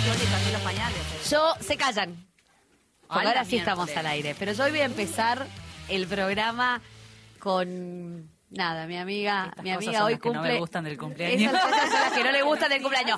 Chole, cambié los pañales. Se callan. Porque Hola, ahora sí estamos miércoles. al aire. Pero yo hoy voy a empezar el programa con... Nada, mi amiga Estas cosas son hoy las que no cumple... me gustan del cumpleaños. Esas cosas son las que no le gustan del cumpleaños.